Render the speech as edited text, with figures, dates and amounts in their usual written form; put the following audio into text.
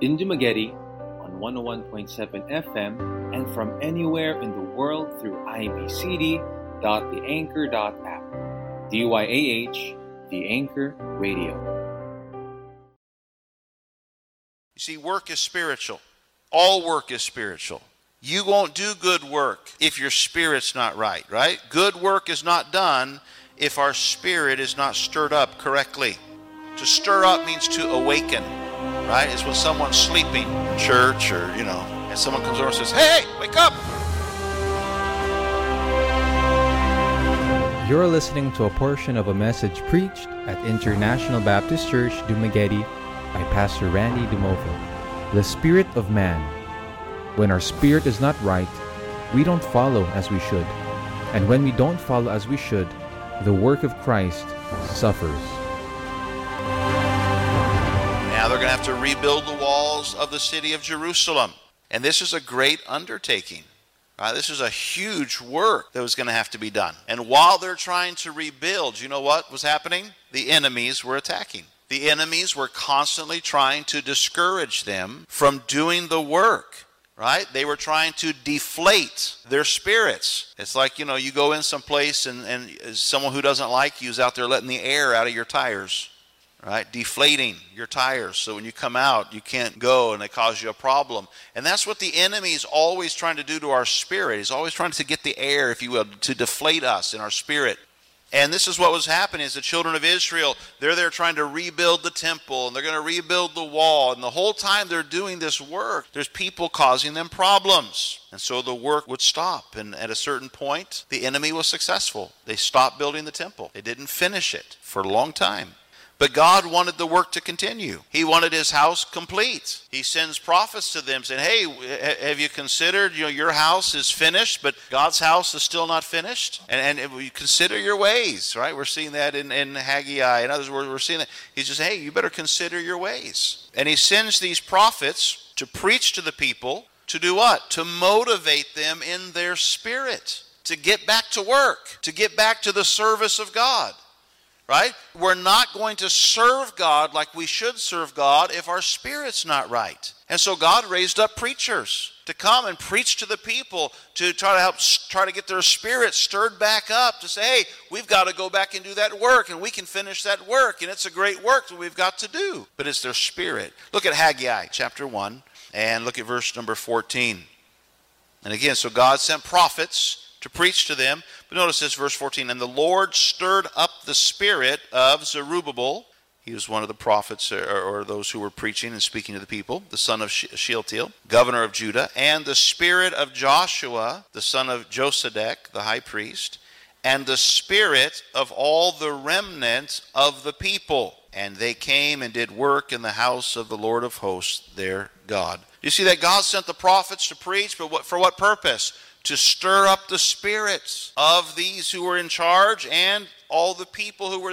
in Dumaguete on 101.7 FM and from anywhere in the world through ibcd.theanchor.app. DYAH, The Anchor Radio. You see, work is spiritual. All work is spiritual. You won't do good work if your spirit's not right? Good work is not done if our spirit is not stirred up correctly. To stir up means to awaken, right? It's when someone's sleeping in church or, and someone comes over and says, "Hey, wake up!" You're listening to a portion of a message preached at International Baptist Church, Dumaguete by Pastor Randy Dumovo. The spirit of man. When our spirit is not right, we don't follow as we should. And when we don't follow as we should, the work of Christ suffers. Now they're going to have to rebuild the walls of the city of Jerusalem. And this is a great undertaking. This is a huge work that was going to have to be done. And while they're trying to rebuild, you know what was happening? The enemies were attacking. The enemies were constantly trying to discourage them from doing the work. Right? They were trying to deflate their spirits. It's like, you go in someplace and someone who doesn't like you is out there letting the air out of your tires. Right? Deflating your tires. So when you come out, you can't go and they cause you a problem. And that's what the enemy is always trying to do to our spirit. He's always trying to get the air, if you will, to deflate us in our spirit. And this is what was happening is the children of Israel, they're there trying to rebuild the temple, and they're going to rebuild the wall. And the whole time they're doing this work, there's people causing them problems. And so the work would stop. And at a certain point, the enemy was successful. They stopped building the temple. They didn't finish it for a long time. But God wanted the work to continue. He wanted his house complete. He sends prophets to them saying, "Hey, have you considered, your house is finished, but God's house is still not finished? And you consider your ways," right? We're seeing that in Haggai. In other words, we're seeing that. He's just, "Hey, you better consider your ways." And he sends these prophets to preach to the people, to do what? To motivate them in their spirit, to get back to work, to get back to the service of God. Right? We're not going to serve God like we should serve God if our spirit's not right. And so God raised up preachers to come and preach to the people to try to get their spirit stirred back up, to say, "Hey, we've got to go back and do that work, and we can finish that work, and it's a great work that we've got to do." But it's their spirit. Look at Haggai chapter 1 and look at verse number 14. And again, so God sent prophets to preach to them. But notice this, verse 14. "And the Lord stirred up the spirit of Zerubbabel." He was one of the prophets or those who were preaching and speaking to the people, the son of Shealtiel, governor of Judah, "and the spirit of Joshua, the son of Josedek, the high priest, and the spirit of all the remnant of the people. And they came and did work in the house of the Lord of hosts, their God." You see that God sent the prophets to preach, but for what purpose? To stir up the spirits of these who were in charge and all the people who were